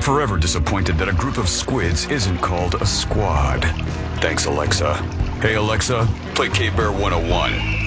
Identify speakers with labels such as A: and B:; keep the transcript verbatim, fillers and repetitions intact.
A: forever disappointed that a group of squids isn't called a squad. Thanks, Alexa. Hey, Alexa, play K-Bear one oh one.